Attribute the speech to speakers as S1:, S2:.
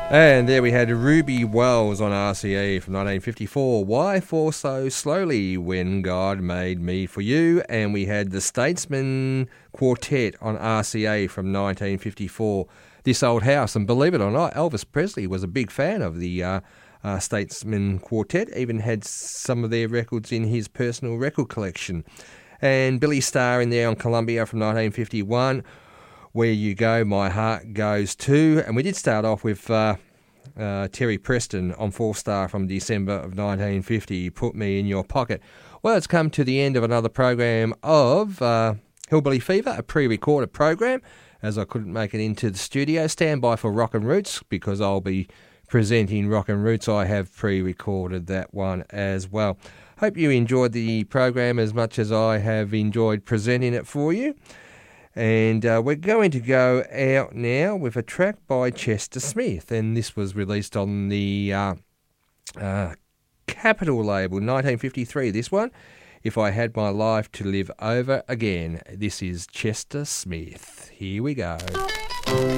S1: And there we had Ruby Wells on RCA from 1954. Why fall so slowly when God made me for you? And we had the Statesman Quartet on RCA from 1954. This Old House. And believe it or not, Elvis Presley was a big fan of the Statesman Quartet. Even had some of their records in his personal record collection. And Billy Starr in there on Columbia from 1951. Where You Go, My Heart Goes Too. And we did start off with Terry Preston on 4-Star from December of 1950, Put Me in Your Pocket. Well, it's come to the end of another program of Hillbilly Fever, a pre-recorded program, as I couldn't make it into the studio. Stand by for Rock and Roots, because I'll be presenting Rock and Roots. I have pre-recorded that one as well. Hope you enjoyed the program as much as I have enjoyed presenting it for you. And we're going to go out now with a track by Chester Smith, and this was released on the Capitol label, 1953, this one, If I Had My Life to Live Over Again. This is Chester Smith. Here we go.